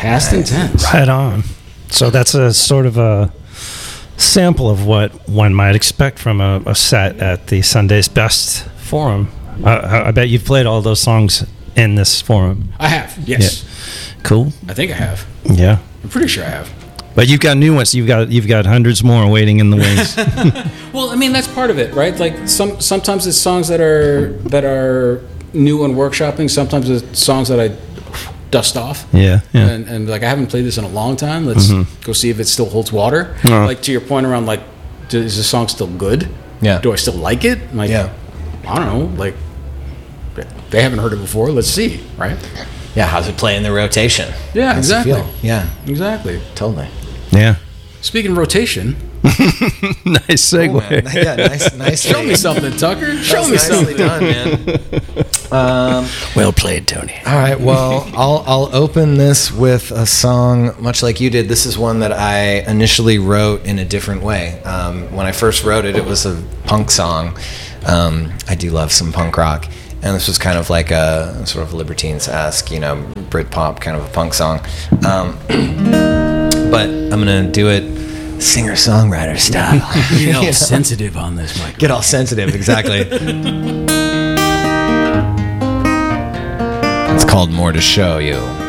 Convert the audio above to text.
Past and tense. Right on. So that's a sort of a sample of what one might expect from a set at the Sunday's Best Forum. I bet you've played all those songs in this forum. I have, yes. Yeah. Cool. I think I have. Yeah. I'm pretty sure I have. But you've got new ones. You've got hundreds more waiting in the wings. Well, I mean, that's part of it, right? Like sometimes it's songs that are new and workshopping. Sometimes it's songs that I dust off. Yeah. And like I haven't played this in a long time. Let's go see if it still holds water. Oh. Like to your point around like, is the song still good? Yeah. Do I still like it? Like, Yeah. I don't know. Like they haven't heard it before. Let's see, right? Yeah, how's it play in the rotation? Yeah, How's it exactly. feel? Yeah, Exactly. totally. Yeah. Speaking of rotation, Nice segue. Oh, man. Yeah, nice. show me something, Tucker. Show me Nicely something. done, man. Well played, Tony. All right, well, I'll open this with a song much like you did. This is one that I initially wrote in a different way. When I first wrote it, it was a punk song. I do love some punk rock. And this was kind of like a sort of Libertines-esque, Britpop kind of a punk song. But I'm going to do it singer-songwriter style. Get all sensitive on this, Mike. Get all sensitive, exactly. It's called More to Show You.